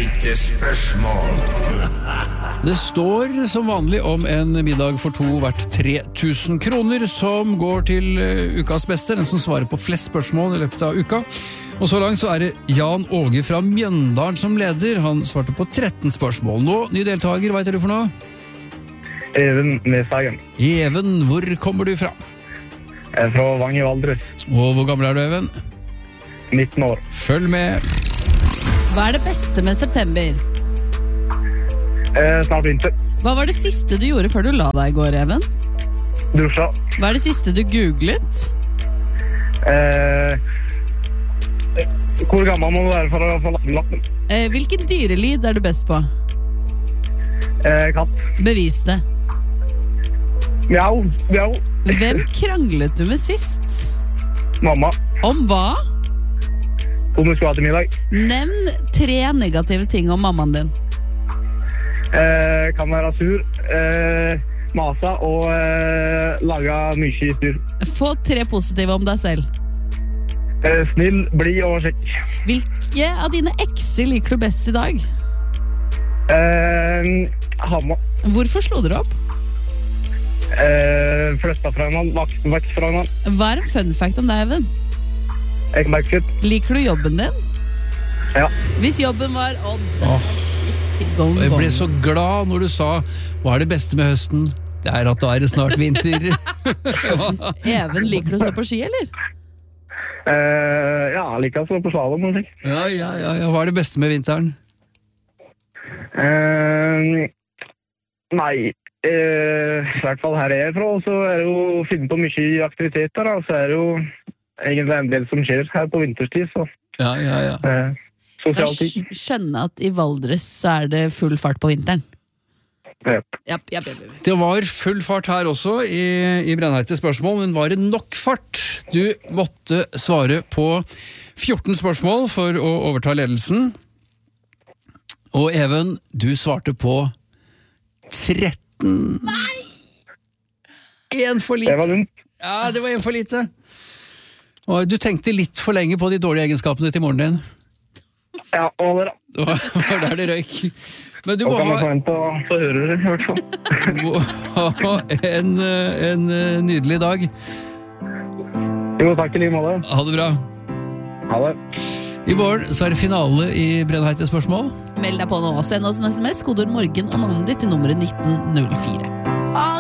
Brennheite spørsmål. Det står som vanlig om en middag for to verdt 3000 kroner, som går til ukas beste, den som svarer på flest spørsmål i løpet av uka. Og så langt så er det Jan Åge fra Mjøndalen som leder. Han svarte på 13 spørsmål. Nå, ny deltaker, hva heter du for noe? Even Neshagen. Even, hvor kommer du fra? Jeg er fra Vang i Valdres. Og hvor gammel er du, Even? 19 år. Følg med. Hva er det beste med september? Snart vinter. Hva var det siste du gjorde før du la deg i går, Even? Dusja. Hva er det siste du googlet? Hvor gammel må du være for å få lappen? Hvilken dyrelyd er du best på? Katt. Bevis det. Mjau, mjau. Hvem kranglet du med sist? Mamma. Om hva? Om du skulle ha til middag. Nevn 3 negative ting om mammaen din. Kan være sur, masa og laga mye styr. Få 3 positive om deg selv. Snill, blid og kjekk. Hvilke av dine ekser liker du best i dag? Hamma. Hvorfor slo dere opp? Flytta fra en vokst fra en. Hva er en fun fact om deg, Even? Jeg merker. Liker du jobben din? Ja. Hvis jobben var ikke gong, Jeg ble så glad når du sa hva er det beste med høsten? Det er at da er det snart vinter. Even, liker du å stå på ski, eller? Ja, jeg liker å stå på slalom. Ja. Hva er det beste med vinteren? Nei, i hvert fall her jeg er fra, så er det jo å finne på mye aktiviteter, da. Så er det jo egentlig en del som skjer her på vinterstid, så Ja. sosial tid. Jeg skjønner at i Valdres så er det full fart på vinteren. Yep. Det var full fart her også i Brennheite spørsmål, men var det nok fart? Du måtte svare på 14 spørsmål for å overta ledelsen. Og Even, du svarte på 13. Nei! En for lite. Det var dumt. Ja, det var en for lite. Og du tenkte litt for lenge på de dårlige egenskapene til moren din. Ja, og det da. Det var der det røyk. Men du Og må kan man ha, forvente å få høre det, i hvert fall. må ha en nydelig dag. Jo, takk i like måte. Ha det bra. Ha det. I morgen så er det finale i Brennheite spørsmål. Meld deg på nå. Send oss en SMS, kodeord morgen og navnet ditt til nummeret 1904.